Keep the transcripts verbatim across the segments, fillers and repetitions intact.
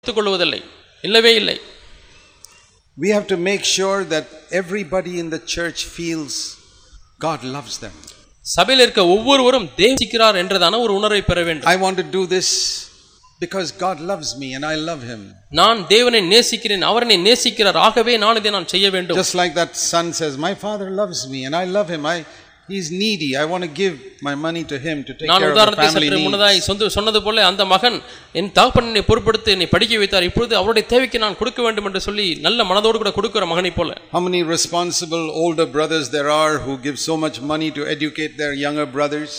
எடுத்துக்கொள்வதில்லை, இல்லவே இல்லை. We have to make sure that everybody in the church feels God loves them. சபையில் இருக்க ஒவ்வொருவரும் தேவசிக்கிறார் என்றதான ஒரு உணர்வை பெற வேண்டும். I want to do this because God loves me and I love him. நான் தேவனை நேசிக்கிறேன், அவர் என்னை நேசிக்கிறார், ஆகவே நான் இதை நான் செய்ய வேண்டும். Just like that son says, my father loves me and I love him. I He's needy. I want to give my money to him to take care of the family needs. நான் உதாரணத்தை சற்று முன்னதாய் சொன்னது போல அந்த மகன் என் தகப்பனை பொறுப்படுத்தி என்னை படிக்க வைத்தார், இப்பொழுது அவருடைய தேவைக்கு நான் கொடுக்க வேண்டும் என்று சொல்லி நல்ல மனதோடு கூட கொடுக்கிற மகனை போல. How many responsible older brothers there are who give so much money to educate their younger brothers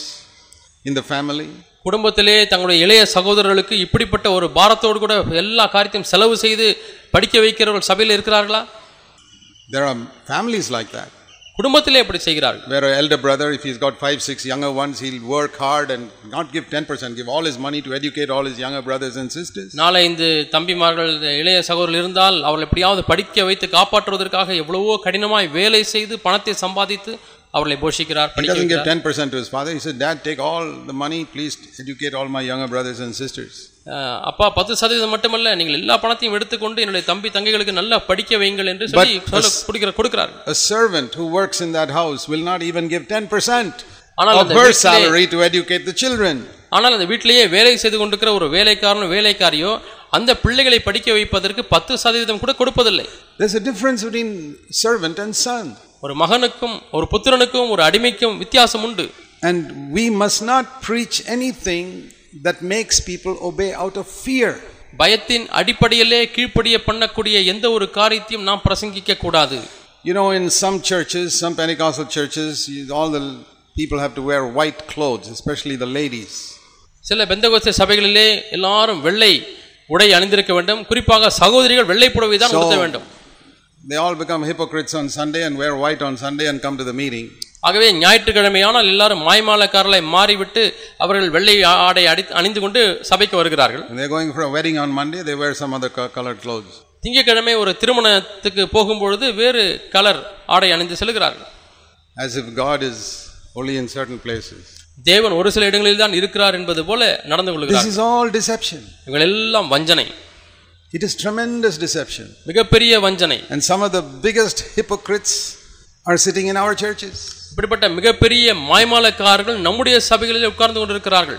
in the family? குடும்பத்திலே தங்களுடைய இளைய சகோதரர்களுக்கு இப்படிப்பட்ட ஒரு பாரத்தோடு கூட எல்லா காரியத்தையும் செலவு செய்து படிக்க வைக்கிறவர்கள் சபையில் இருக்கிறார்களா? There are families like that. குடும்பத்திலே அப்படி செய்கிறார்கள். Where an elder brother, if he's got five six younger ones, he'll work hard and not give ten percent, give all his money to educate all his younger brothers and sisters. நாளை இந்த தம்பிமார்கள் இளைய சகோதரர்கள் இருந்தால் அவர்கள் எப்படியாவது படிக்க வைத்து காப்பாற்றுவதற்காக எவ்வளவோ கடினமாய் வேலை செய்து பணத்தை சம்பாதித்து அவர்களை போஷிக்கிறார். He doesn't give ten percent to his father. He said, Dad, take all the money, please educate all my younger brothers and sisters. அப்பா பத்து சதவீதம் மட்டுமல்ல, நீங்கள் எல்லா பணத்தையும் எடுத்துக்கொண்டு என்னுடைய தம்பி தங்கைகளுக்கு நல்லா படிக்க வைங்கள் என்று சொல்லி கொடுக்கிறார். A servant who works in that house will not even give ten percent of her salary to educate the children. ஆனால் அந்த வீட்டிலேயே வேலை செய்து கொண்டிருக்கிற ஒரு வேலைக்காரனோ வேலைக்காரியோ அந்த பிள்ளைகளை படிக்க வைப்பதற்கு பத்து சதவீதம் கூட கொடுப்பதில்லை. There's a difference between servant and son. ஒரு மகனுக்கும் ஒரு புத்திரனுக்கும் ஒரு அடிமைக்கும் வித்தியாசம் உண்டு. And we must not preach anything that makes people obey out of fear. பயத்தின் அடிப்படையிலே கீழ்ப்படிய பண்ணக்கூடிய எந்த ஒரு காரியத்தையும் நாம் பிரசங்கிக்க கூடாது. You know, in some churches, some Pentecostal churches, all the people have to wear white clothes, especially the ladies. சில பெந்தகோஸ்தே சபைகளிலே எல்லாரும் வெள்ளை உடை அணிந்திருக்க வேண்டும், குறிப்பாக சகோதரிகள் வெள்ளை புடவை தான் உடுத்த வேண்டும். They all become hypocrites on Sunday and wear white on Sunday and come to the meeting. ஆகவே ஞாயிற்றுக்கிழமையானால் எல்லாரும் மாய்மாலக்காரர்களாய் மாறிவிட்டு அவர்கள் வெள்ளை ஆடை அணிந்து கொண்டு சபைக்கு வருகிறார்கள். When they are going for a wedding on Monday, they wear some other colored clothes. திங்கட்கிழமை ஒரு திருமணத்துக்கு போகும்பொழுது வேறு கலர் ஆடை அணிந்து செல்கிறார்கள். As if God is only in certain places. தேவன் ஒரு சில இடங்களில் தான் இருக்கிறார் என்பது போல நடந்து கொள்கிறார்கள். This is all deception. இவைகள் எல்லாம் வஞ்சனை. It is tremendous deception. மிகப்பெரிய வஞ்சனை. And some of the biggest hypocrites are sitting in our churches. இப்படிப்பட்ட மிகப்பெரிய மாய்மாலக்காரர்கள் நம்முடைய சபைகளில் உட்கார்ந்து கொண்டிருக்கிறார்கள்.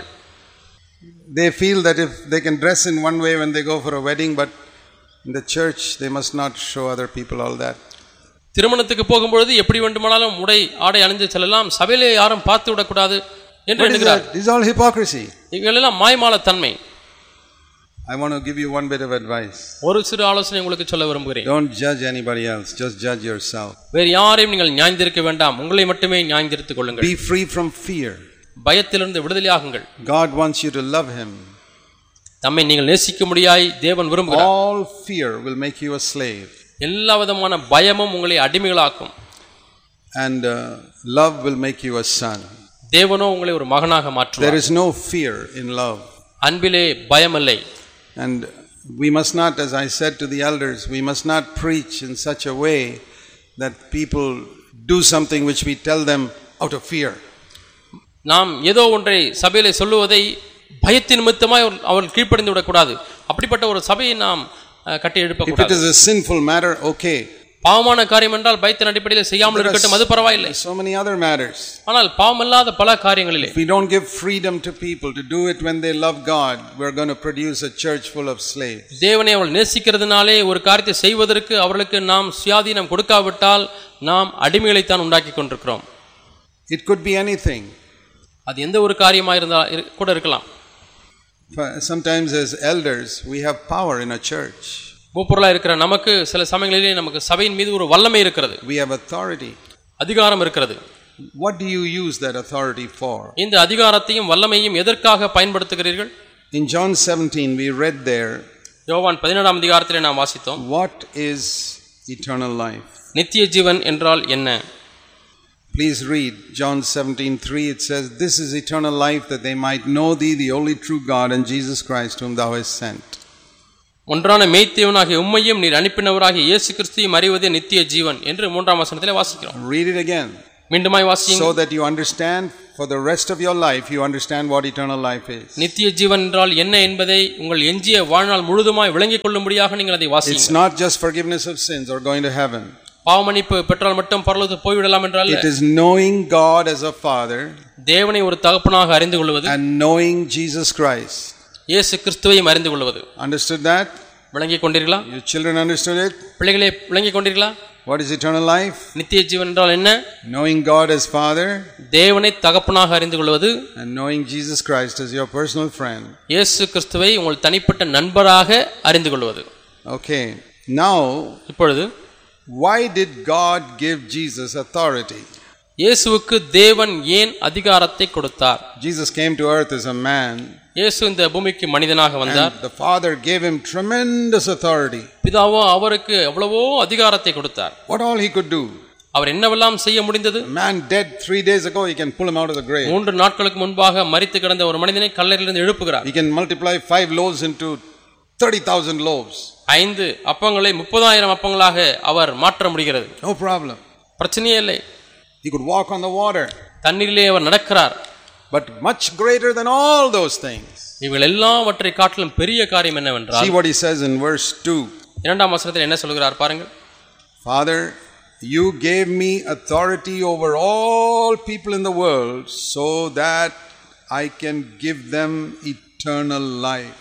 They feel that if they can dress in one way when they go for a wedding, but in the church they must not show other people all that. திருமணத்துக்கு போகும்பொழுது எப்படி வேண்டுமானாலும் உடை ஆடை அணிந்து செல்லலாம், சபையிலே யாரும் பார்த்து விடக்கூடாது என்று எண்ணுகிறார். This is all hypocrisy. இதெல்லாம் மாய்மாலத்தன்மை. I want to give you one bit of advice. ஒரு சிறு ஆலோசனை உங்களுக்கு சொல்ல விரும்புகிறேன். Don't judge anybody else, just judge yourself. வேறு யாரையும் நீங்கள் நியாயந்திருக்க வேண்டாம், உங்களை மட்டுமே நியாயந்திருத்துக் கொள்ளுங்கள். Be free from fear. பயத்திலிருந்து விடுதலையாகுங்கள். God wants you to love him. தம்மை நீங்கள் நேசிக்க முடியாய் தேவன் விரும்புகிறார். All fear will make you a slave. எல்லா விதமான பயமும் உங்களை அடிமைகளாக்கும். And uh, love will make you a son. தேவனோ உங்களை ஒரு மகனாக மாற்றுவார். There is no fear in love. அன்பிலே பயம் இல்லை. And we must not, as I said to the elders, we must not preach in such a way that people do something which we tell them out of fear. நாம் ஏதோ ஒன்றை சபையிலே சொல்லுவதை பயத்தின் நிமித்தமாய் அவர்கள் கீழ்ப்படிந்து விடக்கூடாது. அப்படிப்பட்ட ஒரு சபையை நாம் கட்டி எழுப்பக்கூடாது. If it is a sinful matter, okay. பாவமான காரியம் என்றால் பயத்தின் அடிப்படையில் செய்யாமல் இருக்கட்டும், அது பரவாயில்லை. So many other matters. ஆனால் பாவமில்லாத பல காரியங்களிலே If we don't give freedom to people to do it when they love God, we are going to produce a church full of slaves. தேவனை அவர்கள் நேசிக்கிறதுனாலே ஒரு காரியத்தை செய்வதற்கு அவர்களுக்கு நாம் சுயாதீனம் கொடுக்காவிட்டால் நாம் அடிமைகளை தான் உண்டாக்கி கொண்டிருக்கிறோம். It could be anything. அது எந்த ஒரு காரியமாக இருந்தால் கூட இருக்கலாம். Sometimes as elders we have power in a church. மூப்பொருளாக இருக்கிற நமக்கு சில சமயங்களிலே நமக்கு சபையின் மீது ஒரு வல்லமை இருக்கிறது. We have authority. அதிகாரம் இருக்கிறது. What do you use that authority for? இந்த அதிகாரத்தையும் வல்லமையும் எதற்காக பயன்படுத்துகிறீர்கள்? In John seventeen we read there. யோவான் பதினேழாம் அதிகாரத்திலே நாம் வாசித்தோம். What is eternal life? நித்திய ஜீவன் என்றால் என்ன? Please read John seventeen three. It says, "This is eternal life, that they might know thee, the only true God, and Jesus Christ whom thou hast sent." ஒன்றான மெய்த்தேவனாகிய உம்மையும் நீர் அனுப்பினவராகிய இயேசு கிறிஸ்துவையும் அறிவதே நித்திய ஜீவன் என்று மூன்றாம் வசனத்திலே வாசிக்கிறோம். Read it again. மீண்டுமாய் வாசியுங்கள். So that you understand for the rest of your life, you understand what eternal life is. நித்திய ஜீவன் என்றால் என்ன என்பதை உங்கள் எஞ்சிய வாழ்நாள் முழுதுமாய் விளங்கிக் கொள்ளும்படியாக நீங்கள் அதை வாசியுங்கள். It's not just forgiveness of sins or going to heaven. பாவமன்னிப்பு பெற்றால் மட்டும் பரலோகத்துக்கு போய்விடலாம் என்றால் It is knowing God as a father, தேவனை ஒரு தகப்பனாக அறிந்து கொள்வது, and knowing Jesus Christ. இயேசு கிறிஸ்துவையும் அறிந்து கொள்வது. Understood that? விளங்கிக் கொண்டீர்களா? Your children understood it? பிள்ளைகளே விளங்கிக் கொண்டீர்களா? What is eternal life? நித்திய ஜீவன் என்றால் என்ன? Knowing God as father, தேவனை தகப்பனாக அறிந்து கொள்வது, and knowing Jesus Christ as your personal friend. இயேசு கிறிஸ்துவை உங்கள் தனிப்பட்ட நண்பராக அறிந்து கொள்வது. Okay. Now, இப்பொழுது why did God give Jesus authority? இயேசுவுக்கு தேவன் ஏன் அதிகாரத்தை கொடுத்தார்? Jesus came to earth as a man. இயேசு இந்த பூமிக்கு மனிதனாக வந்தார். And the Father gave him tremendous authority. பிதாவோ அவருக்கு எவ்வளவோ அதிகாரத்தை கொடுத்தார். What all he could do? அவர் என்னவெல்லாம் செய்ய முடிந்தது? A man dead three days ago, he can pull him out of the grave. மூன்று நாட்களுக்கு முன்பாக மரித்து கிடந்த ஒரு மனிதனை கல்லறையிலிருந்து எழுப்புகிறார். He can multiply five loaves into thirty thousand loaves. ஐந்து அப்பங்களை முப்பதாயிரம் அப்பங்களாக அவர் மாற்ற முடிகிறது. No problem. பிரச்சனையே இல்லை. He could walk on the water. தண்ணீரிலே அவர் நடக்கிறார். But much greater than all those things. இவர்கள் எல்லாவற்றை காட்டிலும் பெரிய காரியம் என்னவென்றால், See what he says in verse two. இரண்டாம் வசனத்தில் என்ன சொல்கிறார் பாருங்கள். Father, you gave me authority over all people in the world so that I can give them eternal life.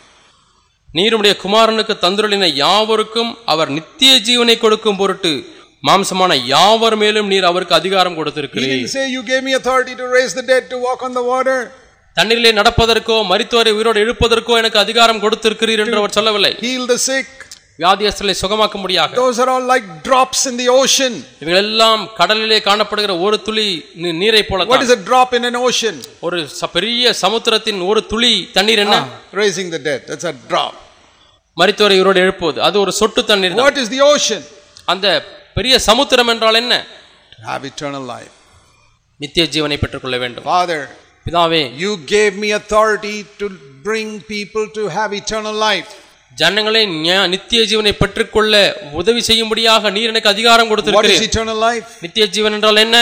நீர் உம்முடைய குமாரனுக்கு தந்துருளின யாவருக்கும் அவர் நித்திய ஜீவனை கொடுக்கும் பொருட்டு மாம்சமான யாவர் மேலும் நீர் அவருக்கு அதிகாரம் கொடுத்திருக்கிறீர். He didn't say you gave me authority to raise the dead, to walk on the water. தண்ணீரிலே நடப்பதற்கோ மரித்தோரை உயிரோடு எழுப்பதற்கோ எனக்கு அதிகாரம் கொடுத்திருக்கிறீர் என்று அவர் சொல்லவில்லை. Heal the sick. வியாதியஸ்தரை சுகமாக்கும்படியாக. Those are all like drops in the ocean. இவைகள் எல்லாம் கடலிலே காணப்படுகிற ஒரு துளி நீரை போல. What is a drop in an ocean? ஒரு பெரிய சமுத்திரத்தின் ஒரு துளி தண்ணீர் என்ன? Raising the dead, that's a drop. மரித்தோரை உயிரோடு எழுப்புவது அது ஒரு சொட்டு தண்ணீர். What is the ocean? அந்த பெரிய சமுத்திரம் என்றால் என்ன? To have eternal life. நித்திய ஜீவனை பெற்றுக்கொள்ள வேண்டும். Father, பிதாவே, you gave me authority to bring people to have eternal life. ஜனங்களை நித்திய ஜீவனை பெற்றுக்கொள்ள உதவி செய்யும்படியாக நீர் எனக்கு அதிகாரம் கொடுத்திருக்கிறீர். What is eternal life? நித்திய ஜீவன் என்றால் என்ன?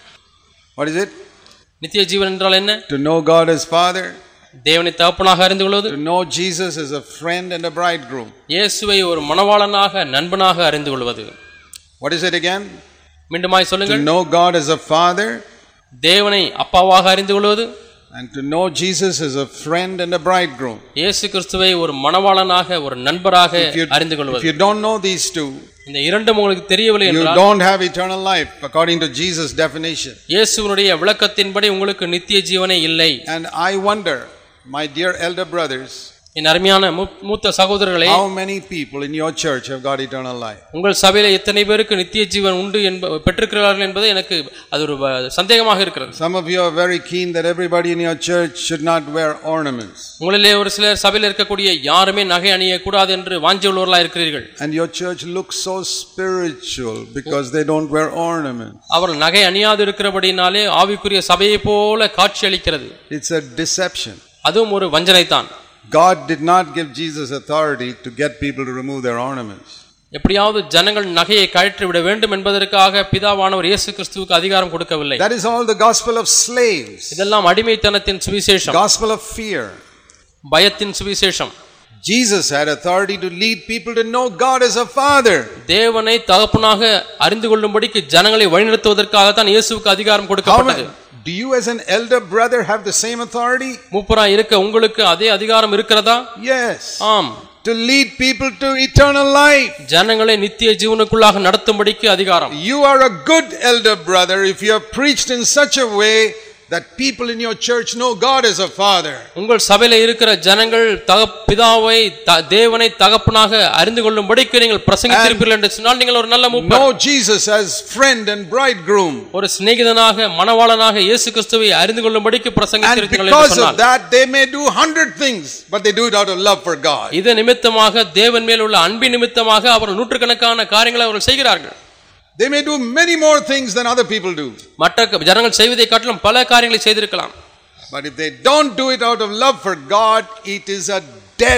What is it? நித்திய ஜீவன் என்றால் என்ன? To know God as Father. தேவனை தகப்பனாக அறிந்து கொள்வது. To know Jesus as a friend and a bridegroom. இயேசுவை ஒரு மணவாளனாக நண்பனாக அறிந்து கொள்வது. What is it again? மீண்டுமாய் சொல்லுங்கள். To know God as a father. தேவனை அப்பாவாக அறிந்து கொள்வது. And to know Jesus as a friend and a bridegroom. இயேசு கிறிஸ்துவை ஒரு மணவாளனாக ஒரு நண்பராக அறிந்து கொள்வது. If you don't know these two, இந்த இரண்டும் உங்களுக்கு தெரியவில்லை என்றால் you don't have eternal life according to Jesus' definition. இயேசுவினுடைய விளக்கத்தின்படி உங்களுக்கு நித்திய ஜீவனே இல்லை. And I wonder, my dear elder brothers, என் அருமையான மூத்த சகோதரர்களே, how many people in your church have got eternal life? உங்கள் சபையிலே எத்தனை பேருக்கு நித்திய ஜீவன் உண்டு என்ப பெற்றிருக்கிறார்கள் என்பது எனக்கு அது ஒரு சந்தேகமாக இருக்கிறது. Some of you are very keen that everybody in your church should not wear ornaments. உங்களிலே ஒரு சிலர் சபையில் இருக்கக்கூடிய யாருமே நகை அணிய கூடாது என்று வாஞ்சி உள்ளவர்களாக இருக்கிறீர்கள். And your church looks so spiritual because they don't wear ornaments. அவர்கள் நகை அணியாது இருக்கிறபடினாலே ஆவிக்குரிய சபையை போல காட்சி அளிக்கிறது. It's a deception. அதுவும் ஒரு வஞ்சனை தான். God did not give Jesus authority to get people to remove their ornaments. எப்படியாவது ஜனங்கள் நகையை கழற்றி விட வேண்டும் என்பதற்காக பிதாவானவர் இயேசு கிறிஸ்துவுக்கு அதிகாரம் கொடுக்கவில்லை. That is all the gospel of slaves. இதெல்லாம் அடிமைத்தனத்தின் சுவிசேஷம். Gospel of fear. பயத்தின் சுவிசேஷம். Jesus had authority to lead people to know God as a father. தேவனை தகப்பனாக அறிந்து கொள்ளும்படிக்கு ஜனங்களை வழிநடத்துவதற்காக தான் இயேசுவுக்கு அதிகாரம் கொடுக்கப்பட்டது. Do you as an elder brother have the same authority? மூப்பராய் இருக்க உங்களுக்கு அதே அதிகாரம் இருக்கிறதா? Yes. ஆம். To lead people to eternal life. ஜனங்களை நித்திய ஜீவனுக்குள்ளாக நடத்தும்படிக்கு அதிகாரம். You are a good elder brother if you have preached in such a way that people in your church know God as a father. உங்கள் சபையில இருக்கிற ஜனங்கள் பிதாவை தேவனை தகப்பனாக அறிந்து கொள்ளும்படிக்கு நீங்கள் பிரசங்கித்திருப்பீர்கள் என்று சொன்னால் நீங்கள் ஒரு நல்ல மூப்பர். Know Jesus as friend and bridegroom. ஒரு சிநேகிதனாக மணவாளனாக இயேசு கிறிஸ்துவை அறிந்து கொள்ளும்படிக்கு பிரசங்கித்திருக்கிறீர்கள் என்று சொன்னால், because of that they may do hundred things but they do it out of love for God. இது நிமித்தமாக தேவன் மேல் உள்ள அன்பின் நிமித்தமாக அவர்கள் நூற்றுக்கணக்கான காரியங்களை அவர்கள் செய்கிறார்கள். They may do many more things than other people do. மற்ற ஜனங்கள் செய்வதை காட்டிலும் பல காரியங்களை செய்திருக்கலாம். But if they don't do it out of love for God, it is a dead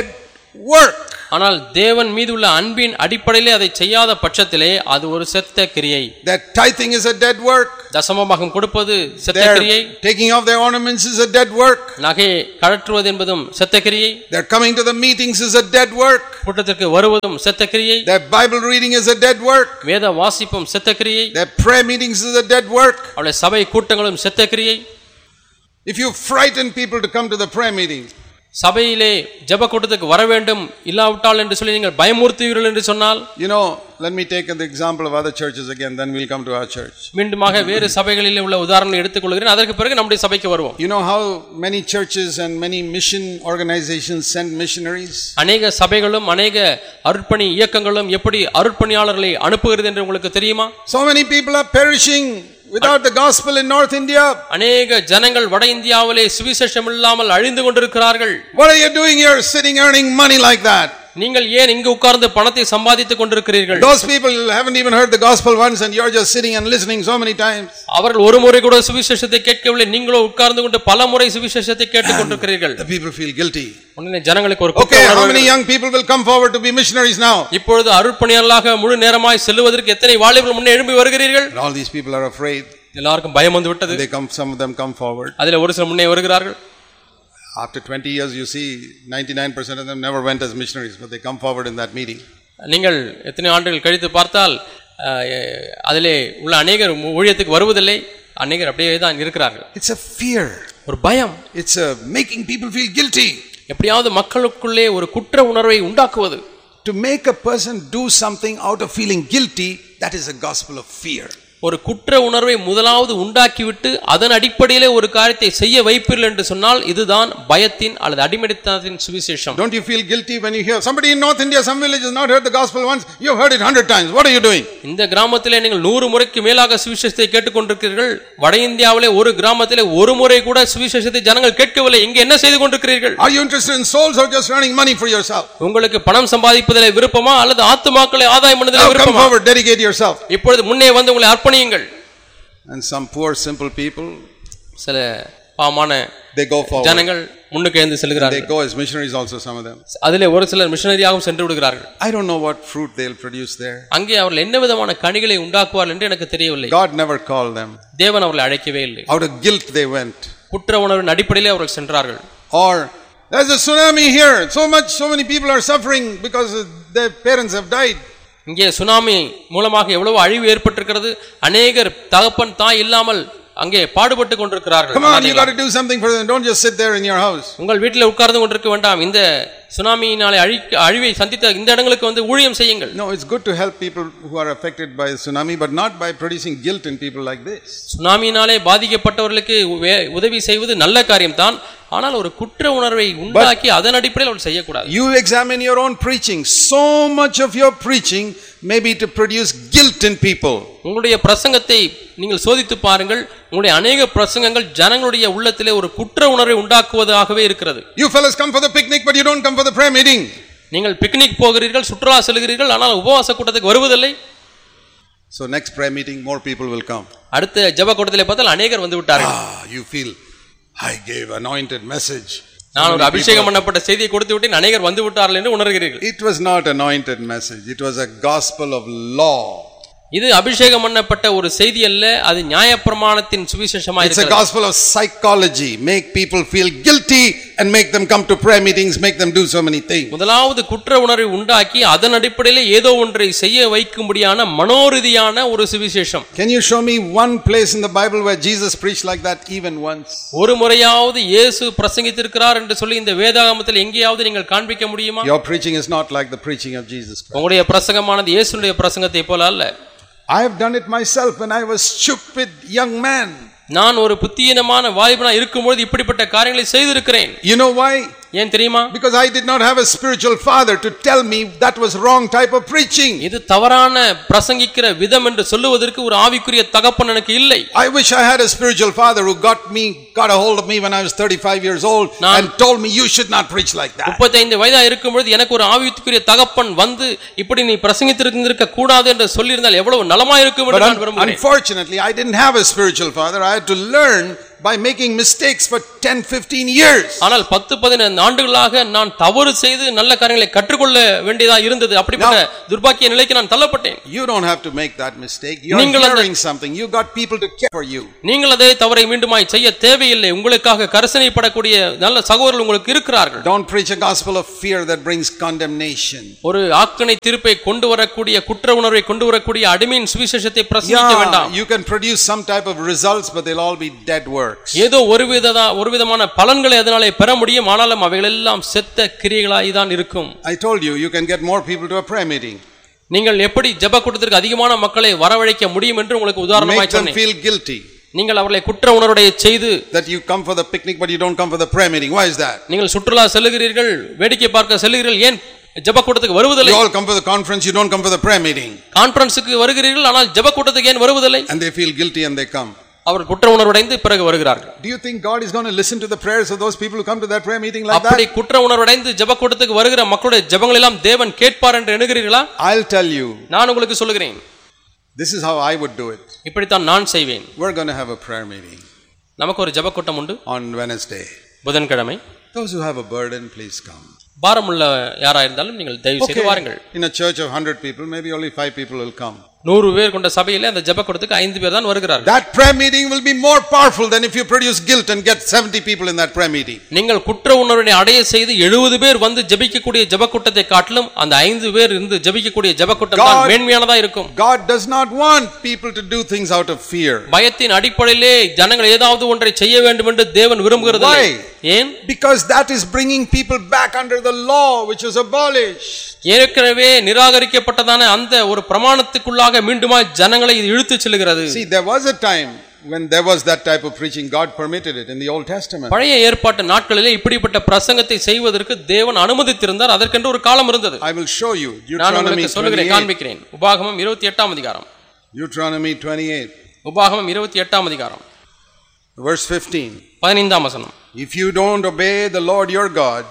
work. ஆனால் தேவன் மீது உள்ள அன்பின் அடிப்படையிலே அதை செய்யாத பட்சத்திலே அது ஒரு செத்த கிரியை. That tithing is a dead work. தசமபாகம் கொடுப்பது செத்த கிரியை. Taking off their ornaments is a dead work. நகை கழற்றுவது என்பதும் செத்த கிரியை. Their coming to the meetings is a dead work. கூட்டத்திற்கு வருவதும் செத்த கிரியை. Their Bible reading is a dead work. வேத வாசிப்பும் செத்த கிரியை. Their prayer meetings is a dead work. அவருடைய சபை கூட்டங்களும் செத்த கிரியை. If you frighten people to come to the prayer meeting, சபையிலே ஜெப கூட்டத்துக்கு வர வேண்டும் இல்லாவிட்டால் என்று சொல்லி நீங்கள் பயமுறுத்துவீர்கள் என்று சொன்னால், you know, let me take the example of other churches again, then we'll come to our church. மீண்டுமாக வேறு சபைகளிலே உள்ள உதாரணங்களை எடுத்துக்கொள்கிறேன், அதற்கு பிறகு நம்முடைய சபைக்கு வருவோம். You know how many churches and many mission organizations send missionaries? அநேக சபைகளும் அநேக அருட்பணி இயக்கங்களும் எப்படி அருட்பணியாளர்களை அனுப்புகிறது என்று உங்களுக்கு தெரியுமா? So many people are perishing without the gospel in North India. அநேக ஜனங்கள் வட இந்தியாவிலே சுவிசேஷம் இல்லாமல் அழிந்து கொண்டிருக்கிறார்கள். What are you doing here sitting earning money like that? நீங்கள் ஏன் இங்கு உட்கார்ந்து பணத்தை சம்பாதித்துக் கொண்டிருக்கிறீர்கள்? Those people haven't even heard the gospel once and you're just sitting and listening so many times. அவர்கள் ஒரு முறை கூட சுவிசேஷத்தை கேட்கவில்லை, நீங்களோ உட்கார்ந்து கொண்டு பல முறை சுவிசேஷத்தை கேட்டுக் கொண்டிருக்கிறீர்கள். The people feel guilty. உடனே ஜனங்களுக்கு ஒரு Okay, how many young people will come forward to be missionaries now? இப்பொழுது அருட்பணியாளர்களாக முழு நேரமாய் செல்வதற்கு எத்தனை வாலிபர்கள் முன்னே எழும்பி வருகிறீர்கள்? And all these people are afraid. எல்லாருக்கும் பயம் வந்து விட்டது. They come, some of them come forward. அதிலே ஒரு சிலர் முன்னே வருகிறார்கள். After twenty years you see ninety-nine percent of them never went as missionaries, but they come forward in that meeting. நீங்கள் எத்தனை ஆண்டுகள் கழித்து பார்த்தால் அதிலே உள்ள அநேகர் ஊழியத்துக்கு வருவதில்லை, அநேகர் அப்படியே தான் இருக்கிறார்கள். It's a fear, ஒரு பயம். It's a making people feel guilty. எப்படியாவது மக்களுக்குள்ளே ஒரு குற்ற உணர்வை உண்டாக்குவது. To make a person do something out of feeling guilty, that is a gospel of fear. ஒரு குற்ற உணர்வை முதலாவது உண்டாக்கிவிட்டு அதன் அடிப்படையிலே ஒரு காரியத்தை செய்ய வைப்பீர்கள் என்று சொன்னால் இதுதான் பயத்தின் அல்லது அடிமைத்தனத்தின் சுவிசேஷம். Don't you feel guilty when you hear somebody in North India, some village has not heard the gospel once, you have heard it one hundred times, what are you doing? இந்த கிராமத்திலே நீங்கள் நூறு முறைக்கு மேலாக சுவிசேஷத்தை கேட்டுக்கொண்டிருக்கிறீர்கள், வட இந்தியாவிலே ஒரு கிராமத்திலே ஒரு முறை கூட சுவிசேஷத்தை ஜனங்கள் கேட்கவில்லை, இங்கே என்ன செய்து கொண்டிருக்கிறீர்கள்? Are you interested in souls or just earning money for yourself? உங்களுக்கு பணம் சம்பாதிப்பதிலே விருப்பமா அல்லது ஆத்துமாக்களை ஆதாயம் பண்ணுவதிலே விருப்பமா? Come forward, dedicate yourself. இப்பொழுது முன்னே வந்து உங்களை அர்ப்பணியுங்கள். And some poor simple people, சில பாவமான they go forward, ஜனங்கள் முன்னுக்கு எழுந்து செல்கிறார்கள். they go as missionaries also, some of them. அதிலே ஒரு சிலர் மிஷனரியாகவும் சென்று விடுகிறார்கள். I don't know what fruit they'll produce there. அங்கே அவர்கள் என்ன விதமான கனிகளை உண்டாக்குவார்கள் என்று எனக்கு தெரியவில்லை. God never called them. தேவன் அவர்களை அழைக்கவே இல்லை. Out of guilt they went. குற்ற உணர்வின் அடிப்படையிலே அவர்கள் சென்றார்கள். Or there's a tsunami here, so much so many people are suffering because their parents have died. இங்கே சுனாமி மூலமாக எவ்வளவு அழிவு ஏற்பட்டிருக்கிறது, அநேகர் தகப்பன் தாய் இல்லாமல் அங்கே பாடுபட்டு கொண்டிருக்கிறார்கள். Come on, you got to do something for them, don't just sit there in your house. உங்கள் வீட்டில் உட்கார்ந்து கொண்டிருக்க வேண்டாம், இந்த சுனாமியினாலே அழிவை சந்தித்த இந்த இடங்களுக்கு வந்து ஊழியம் செய்யுங்கள். No, it's good to help people who are affected by tsunami, but not by producing guilt in people like this. சுனாமியினாலே பாதிக்கப்பட்டவர்களுக்கு உதவி செய்வது நல்ல காரியம்தான், ஆனால் ஒரு குற்ற உணர்வை உண்டாக்கி அதன் அடிப்படையில் அவர்கள் செய்யக்கூடாது. You examine your own preaching. So much of your preaching may be to produce guilt in people. உங்களுடைய பிரசங்கத்தை நீங்கள் சோதித்து பாருங்கள், உங்களுடைய அநேக பிரசங்கங்கள் ஜனங்களுடைய உள்ளத்திலே ஒரு குற்ற உணர்வை உண்டாக்குவதாகவே இருக்கிறது. You fellas come for the picnic, but you don't come for the prayer meeting. நீங்கள் பிக்னிக் போகிறீர்கள், சுற்றுலா செல்கிறீர்கள், ஆனால் உபவாச கூட்டத்துக்கு வருவதில்லை. So next prayer meeting more people will come. அடுத்த ஜெப கூட்டத்திலே பார்த்தால் அநேகர் வந்து விட்டார்கள். Ah, you feel I gave anointed message. நான் ஒரு அபிஷேகம் பண்ணப்பட்ட செய்தியை கொடுத்து விட்டேன், அநேகர் வந்து விட்டார்கள் என்று உணர்கிறீர்கள். It was not anointed message, it was a gospel of law. இது அபிஷேகம் பண்ணப்பட்ட ஒரு செய்தி அல்ல, அது நியாயப்பிரமாணத்தின் சுவிசேஷமாய் இருக்கிறது. It's a gospel of psychology, make people feel guilty and make them come to prayer meetings, make them do so many things. முதலாவது குற்ற உணர்வை உண்டாக்கி அதன் அடிப்படையில் ஏதோ ஒன்றை செய்ய வைக்கும்படியான மனோரீதியான ஒரு சுவிசேஷம். Can you show me one place in the Bible where Jesus preached like that even once? ஒரு முறையாவது இயேசு பிரசங்கித்திருக்கிறார் என்று சொல்லி இந்த வேதாகமத்தில் எங்கேயாவது நீங்கள் காண்பிக்க முடியுமா? Your preaching is not like the preaching of Jesus Christ. உங்களுடைய பிரசங்கமானது இயேசுவின் பிரசங்கத்தை போல அல்ல. I have done it myself when I was stupid young man. நான் ஒரு புத்தியீனமான வாலிபனா இருக்கும்போது இப்படிப்பட்ட காரியங்களை செய்திருக்கிறேன். You know why? ஏன் தெரியுமா? Because I did not have a spiritual father to tell me that was wrong type of preaching. இது தவறான பிரசங்கிக்கிற விதம் என்று சொல்லுவதற்கு ஒரு ஆவிக்குரிய தகப்பன் எனக்கு இல்லை. I wish I had a spiritual father who got me got a hold of me when I was thirty-five years old and told me you should not preach like that. முப்பத்தைந்து வயதா இருக்கும்போது எனக்கு ஒரு ஆவிக்குரிய தகப்பன் வந்து இப்படி நீ பிரசங்கித்திருக்க கூடாது என்று சொல்லியிருந்தால் எவ்வளவு நலமா இருக்கும் என்று நான் விரும்புகிறேன். Unfortunately I didn't have a spiritual father. I had to learn by making mistakes for ten fifteen years. ஆனால் பத்து பதினைந்து ஆண்டுகளாக நான் தவறு செய்து நல்ல காரியங்களை கற்றுக்கொள்ள வேண்டியதா இருந்தது. அப்படிப்பட்ட துர்பாக்கிய நிலைக்கு நான் தள்ளப்பட்டேன். You don't have to make that mistake. You are hearing something. You got people to care for you. நீங்கள் அதே தவறை மீண்டுமாய் செய்ய தேவையில்லை. உங்களுக்காக கரிசனைப்படக்கூடிய நல்ல சகோதரர்கள் உங்களுக்கு இருக்கிறார்கள். Don't preach a gospel of fear that brings condemnation. ஒரு ஆக்கணை தீர்ப்பை கொண்டு வரக்கூடிய குற்ற உணர்வை கொண்டு வரக்கூடிய அடிமையின் சுவிசேஷத்தை பிரசங்கிக்க வேண்டாம். You can produce some type of results, but they'll all be dead works. ஏதோ ஒரு விதமான ஒரு விதமான பலன்களை அதனாலே பெற முடியும், ஆனாலும் அவைகள் எல்லாம் செத்த கிரியைகளாய் தான் இருக்கும். I told you, you can get more people to a prayer meeting. நீங்கள் எப்படி ஜெப கூட்டத்திற்கு அதிகமான மக்களை வரவழைக்க முடியும் என்று உங்களுக்கு உதாரணமாய் சொன்னேன். Make them feel guilty. நீங்கள் அவர்களை குற்ற உணர்வுடைய செய்து that you come for the picnic but you don't come for the prayer meeting. Why is that? நீங்கள் சுற்றுலா செல்கிறீர்கள், வேடிக்கை பார்க்க செல்கிறீர்கள், ஏன் ஜெப கூட்டத்துக்கு வருவதில்லை? You all come for the conference, you don't come for the prayer meeting. கான்ஃபரன்ஸ்க்கு வருகிறீர்கள், ஆனால் ஜெப கூட்டத்துக்கு ஏன் வருவதில்லை? And they feel guilty and they come. அவர் குற்ற உணர்வடைந்து பிறகு வருகிறார்கள். Do you think God is going to listen to the prayers of those people who come to that prayer meeting like that? அப்படி குற்ற உணர்வடைந்து ஜெப கூட்டத்துக்கு வருகிற மக்களுடைய ஜெபங்கள் எல்லாம் தேவன் கேட்பார் என்று எண்ணுகிறீர்களா? I'll tell you. நான் உங்களுக்கு சொல்கிறேன். This is how I would do it. இப்படி தான் நான் செய்வேன். We're going to have a prayer meeting. நமக்கு ஒரு ஜெப கூட்டம் உண்டு. On Wednesday. புதன்கிழமை. Those who have a burden, please come. பாரமுள்ள யாரா இருந்தாலும் நீங்கள் தயவு செய்து வாருங்கள். In a church of one hundred people, maybe only five people will come. நூறு பேர் கொண்ட சபையிலே அந்த ஜெப கூட்டத்துக்கு ஐந்து பேர் தான் வருகிறார்கள். That prayer meeting will be more powerful than if you produce guilt and get seventy people in that prayer meeting. நீங்கள் குற்ற உணர்வை அடைய செய்து எழுபது பேர் வந்து ஜெபிக்கக்கூடிய ஜெப கூட்டத்தை காட்டிலும் அந்த ஐந்து பேர் இருந்து ஜெபிக்கக்கூடிய ஜெப கூட்டம் தான் மேன்மையானதா இருக்கும். God does not want people to do things out of fear. பயத்தின் அடிப்படையிலே ஜனங்கள் ஏதாவது ஒன்றை செய்ய வேண்டும் என்று தேவன் விரும்புகிறதில்லை. ஏன்? Because that is bringing people back under the law which was abolished. ஏற்கனவே நிராகரிக்கப்பட்டதான அந்த ஒரு பிரமாணத்துக்குள்ளாக மீண்டுமாய் ஜனங்களை இது இழுத்துச் செல்கிறது. See, there was a time when there was that type of preaching. God permitted it in the Old Testament. பழைய ஏற்பாட்டு நாட்களிலே இப்படிப்பட்ட பிரசங்கத்தை செய்வதற்கு தேவன் அனுமதித்திருந்தார். அதற்கென்று ஒரு காலம் இருந்தது. I will show you. நான் உங்களுக்கு சொல்லுகிறேன், காண்பிக்கிறேன். உபாகமம் இருபத்தி எட்டாம் அதிகாரம். Deuteronomy twenty-eight. உபாகமம் இருபத்தி எட்டாம் அதிகாரம். Verse fifteen. பதினைந்தாம் வசனம். If you don't obey the Lord your God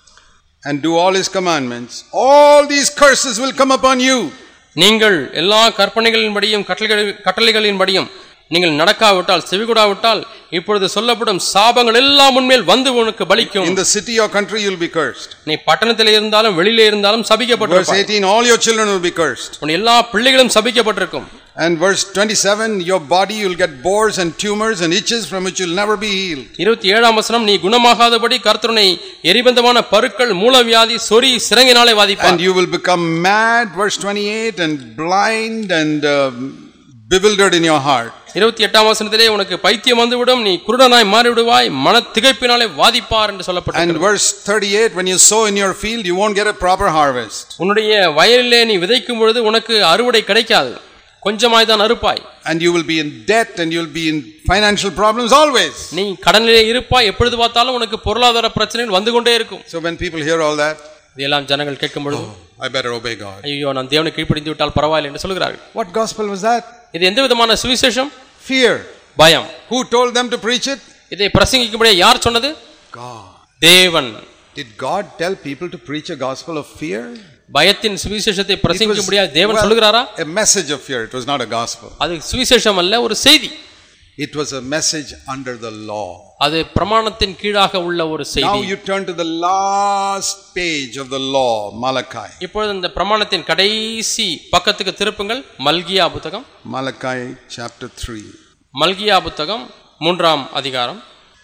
and do all his commandments, all these curses will come upon you. நீங்கள் எல்லா கற்பனைகளின்படியும் கட்டளைகளின்படியும் நீங்கள் நடக்காவிட்டால் செவிகொடாவிட்டால் இப்பொழுது சொல்லப்படும் சாபங்கள் எல்லாம் உன்மேல் வந்து உனக்கு பலிக்கும். In the city or country you will be cursed. நீ பட்டணத்திலே இருந்தாலும் வெளியிலே இருந்தாலும் சபிக்கப்பட்டிருப்பாய். Verse eighteen, all your children will be cursed. உன் எல்லா பிள்ளைகளும் சபிக்கப்பட்டிருக்கும். And verse twenty-seven, your body you'll get boils and tumors and itches from which you'll never be healed. இருபத்தி ஏழாம் வசனம், நீ குணமாகாதபடி கர்த்தருனை எரிபந்தமான பருக்கள் மூலவியாதி சொறி சிரங்கினாலே வாதிப்பார். And you will become mad, verse twenty-eight, and blind and uh, bewildered in your heart. இருபத்தி எட்டாம் வசனத்திலே உனக்கு பைத்தியம் வந்துவிடும், நீ குருடனாய் மாறிவிடுவாய், மன திகைப்பினாலே வாதிப்பார் என்று சொல்லப்பட்டிருக்கிறது. And verse thirty-eight, when you sow in your field you won't get a proper harvest. உன்னுடைய வயலிலே நீ விதைக்கும் பொழுது உனக்கு அறுவடை கிடைக்காது, கொஞ்சமாய் தான் அறுப்பாய். And you will be in debt and you will be in financial problems always. நீ கடனிலே இருப்பாய், எப்பொழுது பார்த்தாலும் உனக்கு பொருளாதார பிரச்சனைகள் வந்து கொண்டே இருக்கும். So when people hear all that, இதெல்லாம் ஜனங்கள் கேட்கும் பொழுது, I better obey God. ஐயோ நான் தேவனை கீழ்ப்படிந்து விட்டால் பரவாயில்லை என்று சொல்கிறார்கள். What gospel was that? இது எந்த விதமான சுவிசேஷம்? Fear. பயம். Who told them to preach it? இதை பிரசங்கிக்கும்படி யார் சொன்னது? God. தேவன். Did God tell people to preach a gospel of fear? பயத்தின் சுவிசேஷத்தை பிரசங்கிக்கும்படி தேவன் சொல்கிறாரா? A message of fear. It was not a gospel. அது சுவிசேஷம் அல்ல, ஒரு செய்தி. It was a message under the law. அது பிரமாணத்தின் கீழாக உள்ள ஒரு செய்தி. Now you turn to the last page of the law, Malachi. இப்பொழுது இந்த பிரமாணத்தின் கடைசி பக்கத்துக்கு திருப்புங்கள். மல்கியா புத்தகம். Malachi chapter three. மல்கியா புத்தகம் மூன்றாம் அதிகாரம்.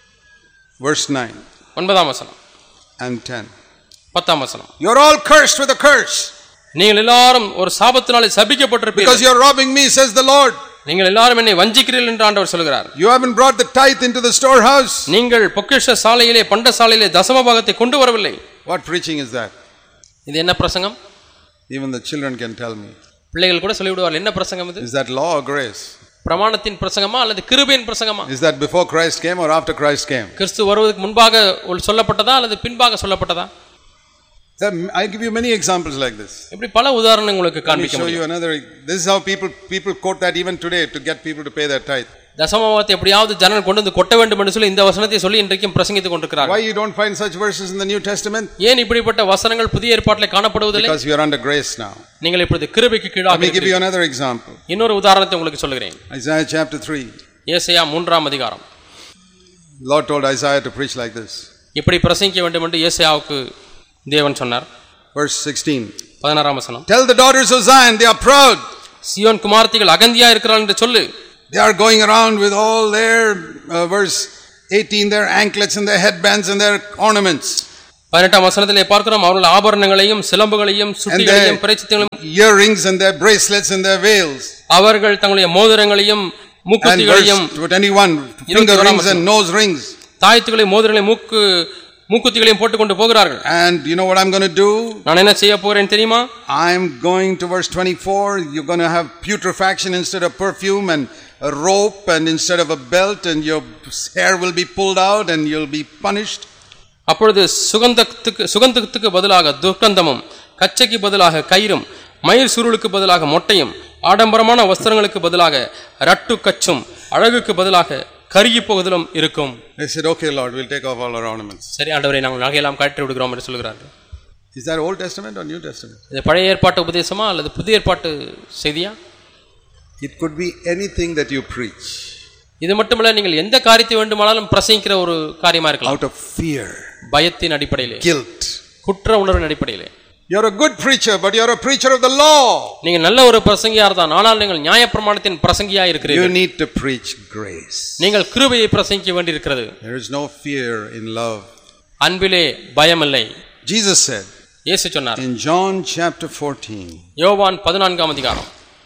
Verse nine. ஒன்பதாம் வசனம். And ten. பத்தாம் வசனம். You are all cursed with a curse. நீங்கள் எல்லாரும் ஒரு சாபத்தினாலே சபிக்கப்பட்டிருப்பீர்கள். Because you are robbing me, says the Lord. நீங்கள் எல்லாரும் என்னை வஞ்சிக்கிறீர்கள் என்று ஆண்டவர் சொல்கிறார். You haven't brought the tithe into the storehouse. நீங்கள் பொக்கிஷ சாலையிலே பண்ட சாலையிலே தசம பாகத்தை கொண்டு வரவில்லை. What preaching is that? இது என்ன பிரசங்கம்? Even the children can tell me. பிள்ளைகள் கூட சொல்லிவிடுவார்கள், என்ன பிரசங்கம் இது? Is that law or grace? பிரமாணத்தின் பிரசங்கமா அல்லது கிருபையின் பிரசங்கமா? Is that before Christ came or after Christ came? கிறிஸ்து வருவதற்கு முன்பாக சொல்லப்பட்டதா அல்லது பின்பாக சொல்லப்பட்டதா? I give you many examples like this. இப்படி பல உதாரணங்கள் உங்களுக்கு காண்பிக்க முடியும். Show you another. This is how people people quote that even today to get people to pay their tithe. தசமபாகத்தை எப்படியாவது ஜனங்கள் கொண்டு வந்து கொட்ட வேண்டும் என்று சொல்லி இந்த வசனத்தை சொல்லி இன்றைக்கும் பிரசங்கித்துக் கொண்டிருக்கிறார்கள். Why you don't find such verses in the New Testament? ஏன் இப்படிப்பட்ட வசனங்கள் புதிய ஏற்பாட்டிலே காணப்படுவதில்லை? Because you are under grace now. நீங்கள் இப்பொழுது கிருபைக்கு கீழாக இருக்கிறீர்கள். Let me give you another example. இன்னொரு உதாரணத்தை உங்களுக்கு சொல்கிறேன். Isaiah chapter three. ஏசாயா மூன்றாம் அதிகாரம். Lord told Isaiah to preach like this. இப்படி பிரசங்கிக்க வேண்டும் என்று ஏசாயாவுக்கு தேவன் சொன்னார். Verse sixteen. பதினாறாம் வசனம். Tell the daughters of Zion, they are proud. சீயோன் குமாரத்திகள் அகந்தியா இருக்கிறார்கள் என்று சொல்லு. They are going around with all their uh, verse eighteen, their anklets and their headbands and their ornaments. பதினெட்டாம் வசனத்திலே பார்க்கிறோம் அவர்கள் ஆபரணங்களையும் சிலம்புகளையும் சுட்டிகளையும் பிரேசித்தங்களையும் earrings and their bracelets and their veils. அவர்கள் தங்களுடைய மோதிரங்களையும் மூக்குத்திகளையும் twenty-one finger rings and nose rings. தாயத்துகளையும் மோதிரங்களையும் மூக்கு மூக்குத்திகளையும் போட்டுக் கொண்டு போகிறார்கள். And you know what I'm going to do? நான் என்ன செய்ய போறேன் தெரியுமா? I'm going to verse twenty-four. You're going to have putrefaction instead of perfume, and a rope and instead of a belt, and your hair will be pulled out and you'll be punished. அப்பொழுது சுகந்தத்துக்கு சுகந்தத்துக்கு பதிலாக துர்க்கந்தமும் கச்சைக்கு பதிலாக கயிறும் மயிர் சுருளுக்கு பதிலாக மொட்டையும் ஆடம்பரமான வஸ்திரங்களுக்கு பதிலாக ரட்டு கச்சும் அழகுக்கு பதிலாக கருகி போகுதலும் இருக்கும். They said, okay Lord, we'll take off all our ornaments. சரி ஆண்டவரே நாங்கள் நகையெல்லாம் கழற்றி விடுகிறோம் என்று சொல்கிறார்கள். Is that Old Testament or New Testament? இது பழைய ஏற்பாட்டு உபதேசமா அல்லது புதிய ஏற்பாட்டு செய்தியா? It could be anything that you preach. இது மட்டுமல்ல நீங்கள் எந்த காரியத்தை வேண்டுமானாலும் பிரசங்கிக்கிற ஒரு காரியமா இருக்கலாம். Out of fear, பயத்தின் அடிப்படையிலே, guilt, குற்ற உணர்வின் அடிப்படையிலே. You're a good preacher, but you're a preacher of the law. நீங்கள் நல்ல ஒரு பிரசங்கியார் தான், ஆனால் நீங்கள் நியாயப்பிரமாணத்தின் பிரசங்கியா இருக்கிறீர்கள். You need to preach grace. நீங்கள் கிருபையை பிரசங்கிக்க வேண்டியிருக்கிறது. There is no fear in love. அன்பிலே பயம் இல்லை. Jesus said, இயேசு சொன்னார் in John chapter fourteen, யோவான் பதினான்காம் அதிகாரம்,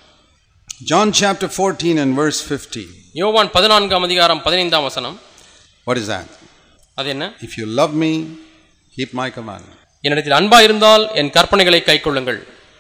John chapter fourteen and verse fifteen. யோவான் பதினான்காம் அதிகாரம் பதினைந்தாம் வசனம். What is that? அது என்ன? If you love me, keep my commandments. என்னிடத்தில் அன்பா இருந்தால் என் கற்பனைகளை கைக்கொள்ளுங்கள்.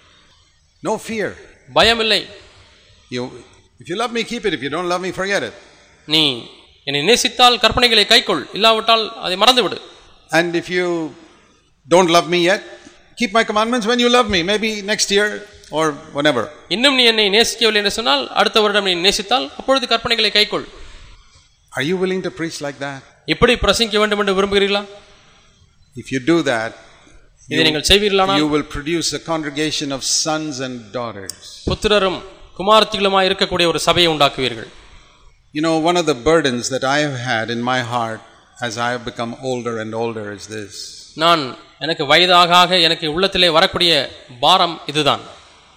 No fear. பயம் இல்லை. You, if you love me, keep it. If you don't love me, forget it. நீ என்னை நேசித்தால் கற்பனைகளை கைக்கொள், இல்லாவிட்டால் அதை மறந்துவிடு. And if you don't love me yet, keep my commandments when you love me, maybe next year or whenever. இன்னும் நீ என்னை நேசிக்கவில்லை என்று சொன்னால் அடுத்த வருடம் நீ நேசித்தால் அப்பொழுது கற்பனைகளை கைக்கொள். Are you willing to preach like that? இப்படி பிரசங்கிக்க வேண்டும் என்று விரும்புகிறீர்களா? If you do that, இதை நீங்கள் செய்வீர்களானால் you will produce a congregation of sons and daughters. புத்திரரும் குமாரத்திகளுமாய் இருக்கக்கூடிய ஒரு சபையை உண்டாக்குவீர்கள். You know, one of the burdens that I have had in my heart as I have become older and older is this. நான் எனக்கு வயதாக ஆக எனக்கு உள்ளத்திலே வரக்கூடிய பாரம் இதுதான்.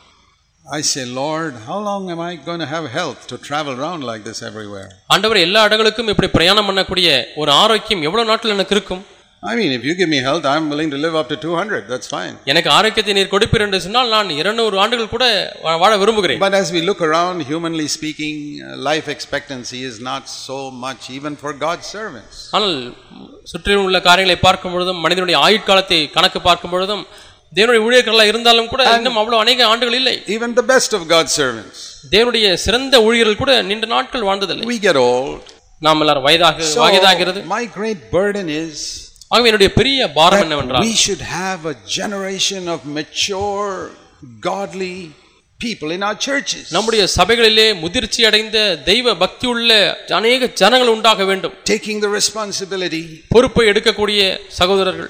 I say, Lord, how long am I going to have health to travel around like this everywhere? ஆண்டவரே எல்லா இடங்களுக்கும் இப்படி பிரயாணம் பண்ணக்கூடிய ஒரு ஆரோக்கியம் எவ்வளவு நாட்கள் எனக்கு இருக்கும்? I mean, if you give me health, I'm willing to live up to two hundred. That's fine. எனக்கு ஆரோக்கியத்தை நீர் கொடுப்பீர் என்று சொன்னால் நான் இருநூறு ஆண்டுகள் கூட வாழ விரும்புகிறேன். But as we look around, humanly speaking, life expectancy is not so much even for God's servants. ஆனால் சுற்றிலும் உள்ள காரியங்களை பார்க்கும் பொழுதும் மனிதனுடைய ஆயுட்காலத்தை கணக்கு பார்க்கும் பொழுதும் தேவனுடைய ஊழியர்களாக இருந்தாலும் கூட இன்னும் அவ்வளவு அநேக ஆண்டுகள் இல்லை. Even the best of God's servants. தேவனுடைய சிறந்த ஊழியர்கள் கூட நீண்ட நாட்கள் வாழ்ந்ததில்லை. We get old. நாம் எல்லாரும் வயதாக வயதாகிறது. My great burden is ஆகவே என்னுடைய பெரிய பாரம் என்னவென்றால் we should have a generation of mature godly people in our churches. நம்முடைய சபைகளிலே முதிர்ச்சி அடைந்த தெய்வ பக்தி உள்ள அநேக ஜனங்கள் உண்டாக வேண்டும். Taking the responsibility. பொறுப்பை எடுக்கக்கூடிய சகோதரர்கள்.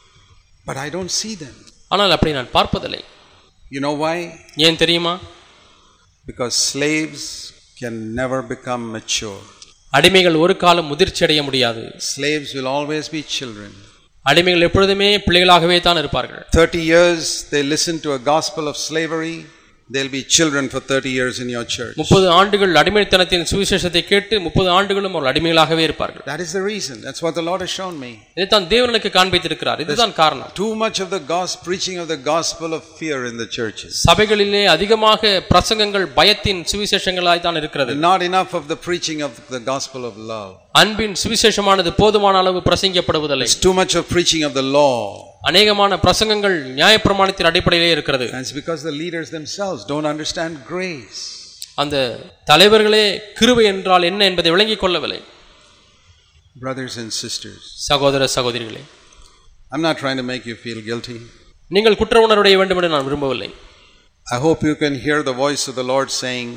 But I don't see them. ஆனால் அப்படி நான் பார்ப்பதில்லை. You know why? ஏன் தெரியுமா? Because slaves can never become mature. அடிமைகள் ஒரு காலம் முதிர்ச்சி அடைய முடியாது. Slaves will always be children. அடிமைகள் எப்பொழுதுமே பிள்ளைகளாகவே தான் இருப்பார்கள். thirty years they listen to a gospel of slavery, they'll be children for thirty years in your church. முப்பது ஆண்டுகள் அடிமைத்தனத்தின் சுவிசேஷத்தை கேட்டு முப்பது ஆண்டுகளும் அவர்கள் அடிமைகளாகவே இருப்பார்கள். That is the reason. That's what the Lord has shown me. இதைத்தான் தேவன் எனக்கு காண்பித்திருக்கிறார். இதுதான் காரணம். Too much of the gospel preaching of the gospel of fear in the churches. சபைகளிலே அதிகமாக பிரசங்கங்கள் பயத்தின் சுவிசேஷங்களாய் தான் இருக்கிறது. Not enough of the preaching of the gospel of love. அன்பின் சுவிசேஷமானது போதுமான அளவு பிரசங்கிக்கப்படுவதில்லை. It's too much of preaching of the law. அநேகமான பிரசங்கங்கள் நியாயப்பிரமாணத்தின் அடிப்படையிலே இருக்கிறது. That's because the leaders themselves don't understand grace. அந்த தலைவர்களே கிருபை என்றால் என்ன என்பதை விளங்கிக் கொள்ளவில்லை. Brothers and sisters, சகோதர சகோதரிகளே, I'm not trying to make you feel guilty. நீங்கள் குற்ற உணர்வுடைய வேண்டும் என்று நான் விரும்பவில்லை. I hope you can hear the voice of the Lord saying,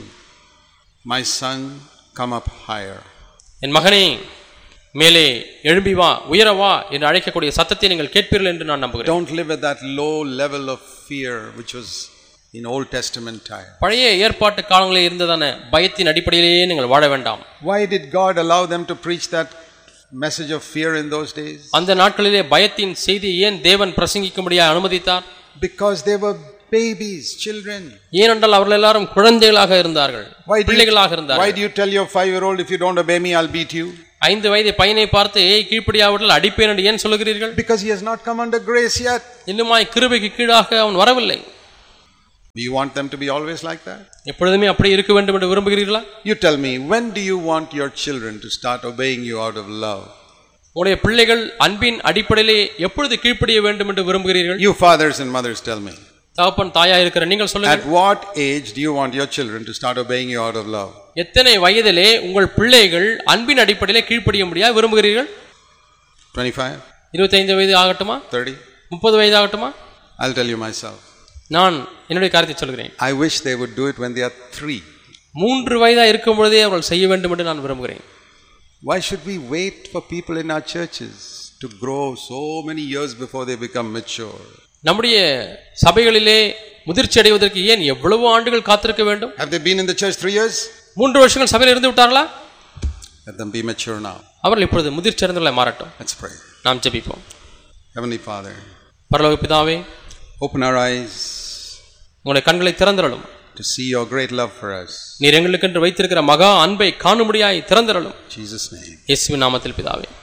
my son, come up higher. என் மகனே மேலே எழும்பி வா, உயர வா என்று அழைக்கக்கூடிய சத்தத்தை நீங்கள் கேட்பீர்கள் என்று நான் நம்புகிறேன். Don't live at that low level of fear which was in Old Testament time. பழைய ஏற்பாட்டு காலங்களில் இருந்ததான பயத்தின் அடிப்படையிலேயே நீங்கள் வாழ வேண்டாம். Why did God allow them to preach that message of fear in those days? அந்த நாட்களிலே பயத்தின் செய்தி ஏன் தேவன் பிரசங்கிக்கும்படியாக அனுமதித்தார்? Because they were babies, children. ஏனென்றால் அவர்கள் எல்லாரும் குழந்தைகளாக இருந்தார்கள், பிள்ளைகளாக இருந்தார்கள். Why do you tell your five-year-old, if you don't obey me, I'll beat you? ஐந்து வயது பையனை பார்த்து ஏய் கீழ்ப்படியாவிட்டால் அடிப்பேன் என்று ஏன் சொல்கிறீர்கள்? Because he has not come under grace yet. இன்னுமாய் கிருபைக்கு கீழாக அவன் வரவில்லை. Do you want them to be always like that? எப்பொழுதுமே அப்படி இருக்க வேண்டும் என்று விரும்புகிறீர்களா? You tell me, when do you want your children to start obeying you out of love? உங்களுடைய பிள்ளைகள் அன்பின் அடிப்படையிலே எப்பொழுது கீழ்ப்படிய வேண்டும் என்று விரும்புகிறீர்கள்? You fathers and mothers tell me. தகப்பன் தாயா இருக்கிற நீங்கள் சொல்லுங்க. At what age do you want your children to start obeying you out of love? எத்தனை வயதிலே உங்கள் பிள்ளைகள் அன்பின் அடிப்படையிலே கீழ்ப்படியும்படியாக விரும்புகிறீர்கள்? twenty-five? இருபத்தைந்து வயது ஆகட்டுமா? thirty? முப்பது வயது ஆகட்டுமா? I'll tell you myself. நான் என்னுடைய காரியத்தை சொல்கிறேன். I wish they would do it when they are three. மூன்று வயதா இருக்கும் பொழுதே அவர்கள் செய்ய வேண்டும் என்று நான் விரும்புகிறேன். Why should we wait for people in our churches to grow so many years before they become mature? நம்முடைய சபைகளிலே முதிர்ச்சி அடைவதற்கு ஏன் எவ்வளவு ஆண்டுகள் காத்திருக்க வேண்டும்? Have they been in the church three years? மூன்று வருஷங்கள் சபையில் இருந்து விட்டார்களா? Let them be mature now. அவர்கள் இப்பொழுது முதிர்ச்சி அடைந்தவர்களாய் மாறட்டும். Let's pray. நாம் ஜெபிப்போம். Heavenly Father, பரலோக பிதாவே, open our eyes உங்களுடைய கண்களை திறந்தருளும். to see your great love for us. நீர் எங்களுக்கென்று வைத்திருக்கிற மகா அன்பை காணும்படியாய் திறந்தருளும். In Jesus' name. இயேசுவின் நாமத்தில் பிதாவே.